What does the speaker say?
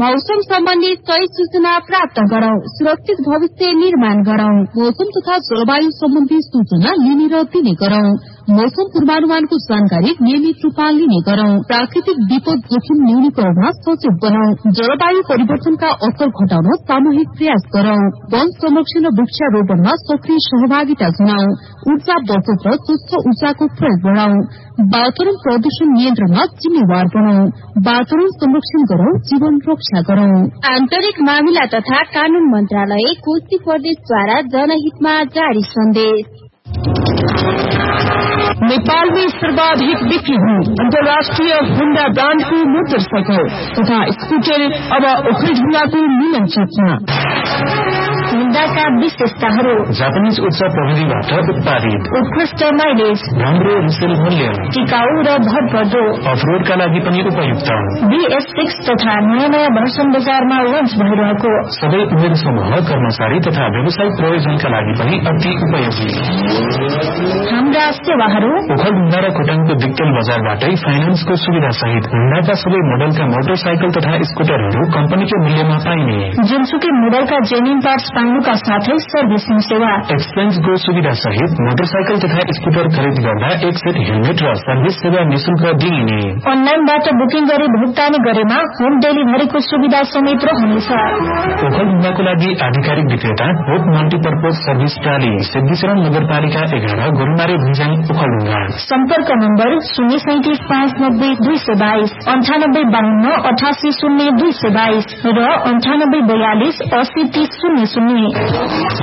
मौसम सम्बन्धी सही सूचना प्राप्त गरौं, सुरक्षित भविष्य निर्माण गरौं। मौसम तथा जलवायु सम्बन्धी सूचना लिने र दिने गरौं। मौसम पूर्वानुमानको जानकारी नियमित रूपमा लिने गरौं। प्राकृतिक विपद जोखिम न्यूनीकरणमा सचेत बनौं। जलवायु परिवर्तनका असर घटाउन सामूहिक प्रयास गरौं। वन संरक्षण र वृक्षारोपणमा सक्रिय सहभागिता जनाऊ। ऊर्जा बचत र स्वच्छ ऊर्जाको प्रयोग बढ़ाऊ। वातावरण प्रदूषण नियन्त्रणमा जिम्मेवार बनौं। वातावरण संरक्षण गरौं, जीवन रक्षा गरौं। आन्तरिक मामिला तथा कानून मन्त्रालय कोशी प्रदेशद्वारा जनहितमा जारी सन्देश। नेपालमै सर्वाधिक बिक्री हुने अन्तर्राष्ट्रिय होन्डा ब्रान्डको मोटरसाइकल तथा स्कुटर अब ओखलढुङ्गाको मिलन चोकमा। होन्डाका विशेषताहरू: जापानिज उच्च प्रविधिबाट उत्पादित, उत्कृष्ट माइलेज, राम्रो रिसेल मूल्य, टिकाऊ र भरपर्दो, अफरोडका लागि पनि उपयुक्त। BS6 तथा नयाँ भर्सन बजारमा लन्च भइरहेको। सबै उमेर समूह, कर्मचारी तथा व्यवसायिक प्रयोजनका लागि पनि अति उपयोगी। हाम्रा सेवाहरू: ओखलढुङ्गा र खोटाङको दिक्तेल बजारबाटै फाइनान्सको सुविधा सहित होन्डाका सबै मोडलका मोटरसाइकल तथा स्कुटरहरू कम्पनीको मूल्यमा पाइने। जुनसुकै मोडलका जेन्युन पार्ट्स पाउनुका साथै सर्भिसिङ सेवा, एक्सचेन्जको सुविधा सहित मोटरसाइकल तथा स्कुटर खरिद गर्दा एक सेट हेलमेट र सर्भिस सेवा निशुल्क दिइने। अनलाइनबाट बुकिङ गरी भुक्तानी गरेमा होम डेलिभरीको सुविधा समेत रहनेछ। ओखलढुङ्गाको लागि आधिकारिक विक्रेता होप मल्टिपर्पज सर्भिस टाली, सिद्धिचरण नगरपालिका 11, गोरुमारी भुइँजाङ, ओखलढुङ्गा। सम्पर्क नम्बर 037590222, 9852 880222 र 9842 803000।